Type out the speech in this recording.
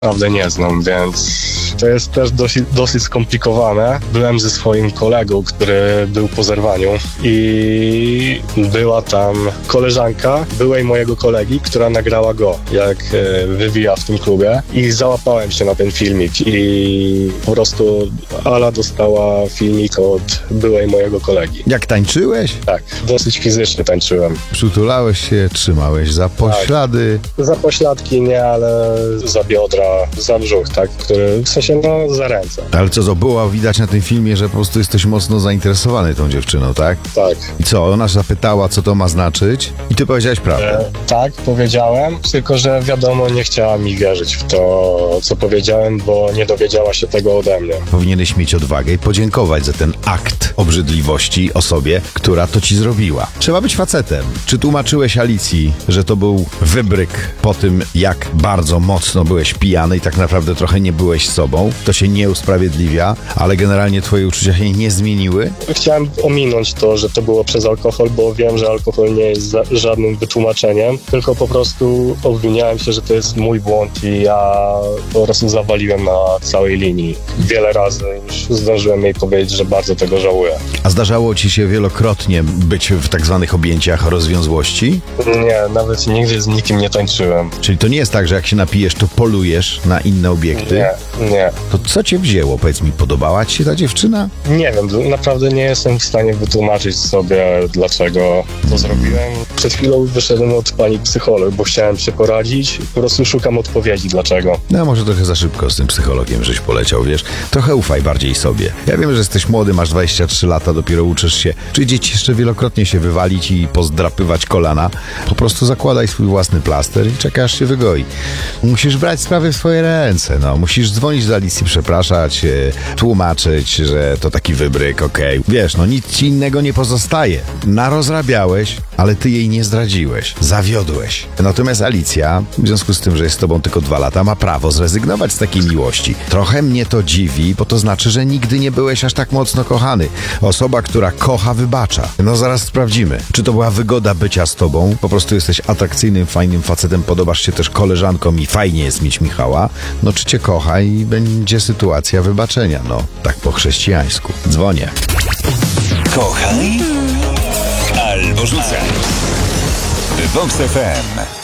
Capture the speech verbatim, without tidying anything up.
naprawdę nie znam, więc to jest też dosyć, dosyć skomplikowane. Byłem ze swoim kolegą, który był po zerwaniu i była tam koleżanka byłej mojego kolegi, która nagrała go, jak e, wywija w tym klubie i załapałem się na ten filmik i po prostu Ala dostała filmik od byłej mojego kolegi. Jak tańczyłeś? Tak, dosyć fizycznie tańczyłem. Przytulałeś się, trzymałeś za poślady. Tak. Za pośladki nie, ale za biodra, za brzuch, tak, który, w sensie no za ręce. Ale co, to było widać na tym filmie, że po prostu jesteś mocno zainteresowany tą dziewczyną, tak? Tak. I co, ona zapytała, co to ma znaczyć i ty powiedziałeś prawdę. E, tak, powiedziałem, tylko że wiadomo, nie chciała mi wierzyć w to, co powiedziałem, bo nie dowiedziała się tego ode mnie. Powinieneś mieć odwagę i podziękować za ten akt obrzydliwości osobie, która to ci zrobiła. Trzeba być facetem. Czy tłumaczyłeś Alicji, że to był wybryk po tym, jak bardzo mocno byłeś pijany i tak naprawdę trochę nie byłeś sobą? To się nie usprawiedliwia, ale generalnie twoje uczucia się nie zmieniły? Chciałem ominąć to, że to było przez alkohol, bo wiem, że alkohol nie jest za- żadnym wytłumaczeniem, tylko po prostu obwiniałem się, że to jest mój błąd i ja po prostu zawaliłem na całej linii. Wiele razy już zdążyłem jej powiedzieć, że bardzo tego żałuję. A zdarzało ci się wielokrotnie być w tak zwanych objęciach rozwiązłości? Nie, nawet nigdy z nikim nie tańczyłem. Czyli to nie jest tak, że jak się napijesz, to polujesz na inne obiekty? Nie, nie. To co cię wzięło? Powiedz mi, podobała ci się ta dziewczyna? Nie wiem, naprawdę nie jestem w stanie wytłumaczyć sobie, dlaczego to zrobiłem. Przed chwilą wyszedłem od pani psycholog, bo chciałem się poradzić. Po prostu szukam odpowiedzi, dlaczego. No może trochę za szybko z tym psychologiem żeś poleciał, wiesz? Trochę ufaj bardziej sobie. Ja wiem, że jesteś młody, masz dwadzieścia trzy lata, dopiero uczysz się. Przyjdzie ci jeszcze wielokrotnie się wywalić i pozdrapywać kolana. Po prostu zakładaj swój własny plaster i czekasz się wygoi. Musisz brać sprawy w swoje ręce, no. Musisz dzwonić do Alicji, przepraszać, e, tłumaczyć, że to taki wybryk, okej. Okay. Wiesz, no nic ci innego nie pozostaje. Narozrabiałeś, ale ty jej nie zdradziłeś. Zawiodłeś. Natomiast Alicja, w związku z tym, że jest z tobą tylko dwa lata, ma prawo zrezygnować z takiej miłości. Trochę mnie to dziwi, bo to znaczy, że nigdy nie byłeś aż tak mocno kochany. Osoba, która kocha, wybacza. No zaraz sprawdzimy, czy to była wygoda bycia z tobą, po prostu jesteś atrakcyjnym, fajnym facetem, podobasz się też koleżankom i fajnie jest mieć Michała, no czy cię kocha i będzie sytuacja wybaczenia, no tak po chrześcijańsku. Dzwonię. Kochaj albo rzucaj. Vox F M.